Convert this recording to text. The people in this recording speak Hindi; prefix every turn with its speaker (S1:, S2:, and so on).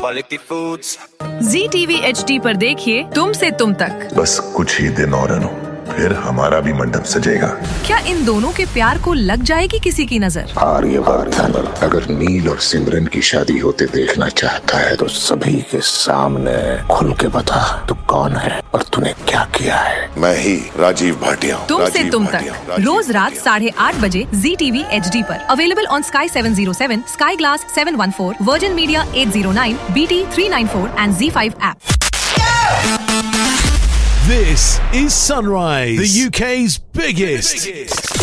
S1: Quality foods.
S2: ZTV HD पर देखिए तुम से तुम तक।
S3: बस कुछ ही दिन और अनु, फिर हमारा भी मंडप सजेगा।
S2: क्या इन दोनों के प्यार को लग जाएगी किसी की नजर?
S4: आर्यवर्धन अगर नील और सिमरन की शादी होते देखना चाहता है तो सभी के सामने खुल के बता तू कौन है और तूने क्या किया है।
S5: मैं ही राजीव भाटिया हूँ।
S2: तुम से तुम तक रोज रात 8:30 बजे ZTV HD पर। Available on Sky 707, Sky Glass 714, Virgin Media 809, BT 394 and Z5 app.
S6: This is Sunrise, the UK's biggest